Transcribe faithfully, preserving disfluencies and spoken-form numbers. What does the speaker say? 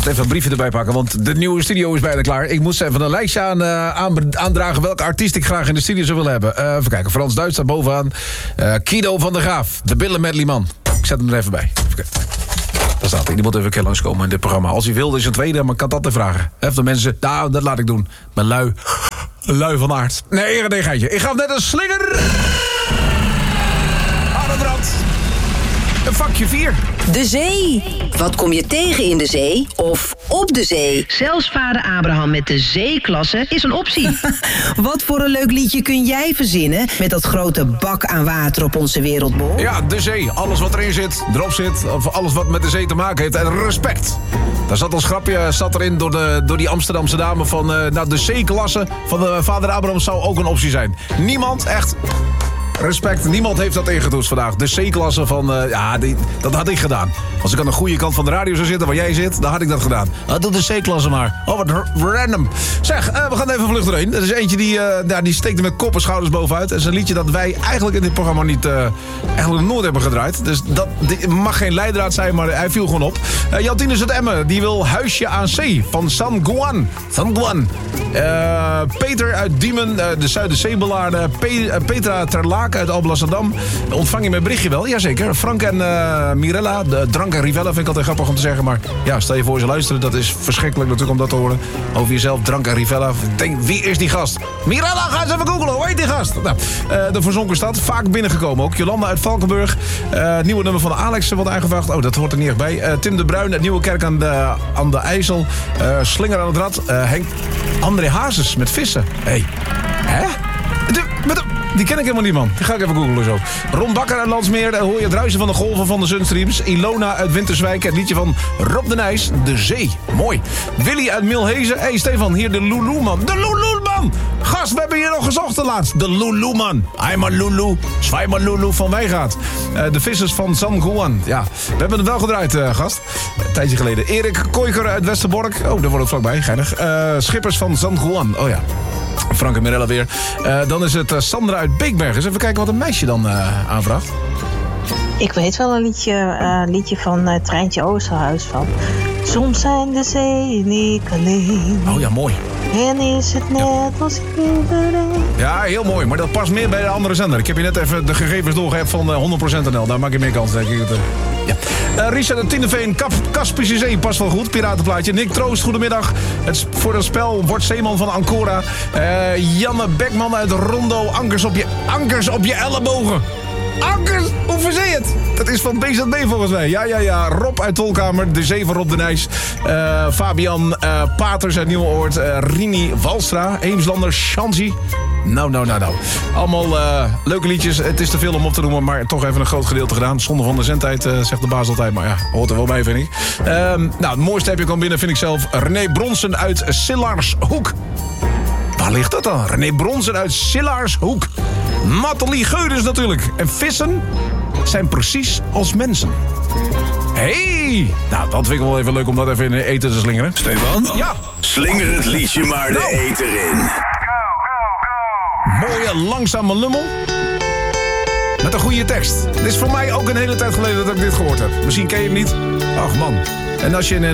wacht, even een briefje erbij pakken, want de nieuwe studio is bijna klaar. Ik moest even een lijstje aan, uh, aan, aandragen welke artiest ik graag in de studio zou willen hebben. Uh, even kijken, Frans Duits staat bovenaan. Uh, Kido van der Graaf, de Billen Medley man. Ik zet hem er even bij. Even Daar staat hij, die moet even een keer langskomen in dit programma. Als hij wil, is een tweede, maar ik kan dat even vragen. Even de mensen, nou, dat laat ik doen. Met lui, lui van aard. Nee, nee, geitje. Ik gaf net een slinger. Hardenbrand. Een vakje vier. De zee. Wat kom je tegen in de zee of op de zee? Zelfs vader Abraham met de zeeklasse is een optie. Wat voor een leuk liedje kun jij verzinnen met dat grote bak aan water op onze wereldbol? Ja, de zee. Alles wat erin zit, erop zit, of alles wat met de zee te maken heeft. En respect. Daar zat als grapje zat erin door, de, door die Amsterdamse dame van... Uh, nou, de zeeklasse van de vader Abraham zou ook een optie zijn. Niemand, echt... Respect, niemand heeft dat ingetoetst vandaag. De C-klasse van, uh, ja, die, dat had ik gedaan. Als ik aan de goede kant van de radio zou zitten, waar jij zit, dan had ik dat gedaan. Uh, doe de C-klasse maar. Oh, wat random. Zeg, uh, we gaan even vlucht doorheen. Er is eentje die, uh, ja, die steekt er met kop en schouders bovenuit. Het is een liedje dat wij eigenlijk in dit programma niet, uh, eigenlijk nooit hebben gedraaid. Dus dat die mag geen leidraad zijn, maar hij viel gewoon op. Uh, Jantine uit Emmen, die wil Huisje aan Zee van San Juan. San Juan. Uh, Peter uit Diemen, uh, de Zuiderzeebelaarde. Pe uh, Petra Terlaak uit Alblasserdam. Ontvang je mijn berichtje wel? Jazeker. Frank en uh, Mirella, de Drank en Rivella vind ik altijd grappig om te zeggen. Maar ja, stel je voor ze luisteren. Dat is verschrikkelijk natuurlijk om dat te horen. Over jezelf, Drank en Rivella. Denk, wie is die gast? Mirella, ga eens even googlen. Hoe heet die gast? Nou, uh, de Verzonken Stad. Vaak binnengekomen ook. Jolanda uit Valkenburg. Uh, nieuwe nummer van Alex wordt aangevraagd. Oh, dat hoort er niet echt bij. Uh, Tim de Bruin uit Nieuwekerk aan de, aan de IJssel. Uh, Slinger aan het rad. Uh, Henk André Hazes met vissen. Hé. Hey. Hè? De, met de, Die ken ik helemaal niet, man. Die ga ik even googlen zo. Ron Bakker uit Landsmeer. Daar hoor je het ruisen van de golven van de Sunstreams. Ilona uit Winterswijk. Het liedje van Rob de Nijs. De Zee. Mooi. Willy uit Milhezen. Hé, hey, Stefan. Hier de Lulu, man. De Lulu, man. Gast, we hebben hier nog gezocht te laatst. De Lulu, man. I'm a Lulu. Zwaai maar Lulu van Wijngaard. Uh, de vissers van San Juan. Ja, we hebben het wel gedraaid, uh, gast. Een tijdje geleden. Erik Koiker uit Westerbork. Oh, daar wordt het vlakbij. Geinig. Uh, Schippers van San Juan. Oh ja. Frank en Mirella weer. Uh, dan is het uh, Sandra uit Beekberg. Eens even kijken wat een meisje dan uh, aanvraagt. Ik weet wel een liedje, uh, liedje van uh, Treintje Oosterhuis van... Soms zijn de zee niet alleen. Oh ja, mooi. En is het net ja. als iedereen. Ja, heel mooi. Maar dat past meer bij de andere zender. Ik heb je net even de gegevens doorgegeven van uh, honderd procent N L. Daar maak je meer kans, denk ik. Ja. Uh, Richard en Tieneveen, Kap, Kaspische Zee, past wel goed. Piratenplaatje. Nick Troost, goedemiddag. Het, voor het spel wordt Zeeman van Ancora. Uh, Janne Bekman uit Rondo. Ankers op je, ankers op je ellebogen. Ankers, hoe verzee het? Dat is van B Z B volgens mij. Ja, ja, ja. Rob uit Tolkamer. De Zee van Rob de Nijs. Uh, Fabian uh, Paters uit Nieuweoord. Uh, Rini Walstra. Eemslander Shanzi. Nou, nou, nou, nou. Allemaal uh, leuke liedjes. Het is te veel om op te noemen, maar toch even een groot gedeelte gedaan. Zonde van de zendtijd, uh, zegt de baas altijd. Maar ja, hoort er wel bij, vind ik. Uh, nou, het mooiste heb je kwam binnen, vind ik zelf. René Bronsen uit Sillarshoek. Waar ligt dat dan? René Bronsen uit Sillarshoek. Nathalie Geudens natuurlijk. En vissen zijn precies als mensen. Hey! Nou, dat vind ik wel even leuk om dat even in de eten te slingeren. Stefan? Ja? Slinger het liedje maar de nou. eter in. Mooie, langzame lummel. Met een goede tekst. Dit is voor mij ook een hele tijd geleden dat ik dit gehoord heb. Misschien ken je hem niet. Ach man. En als je in een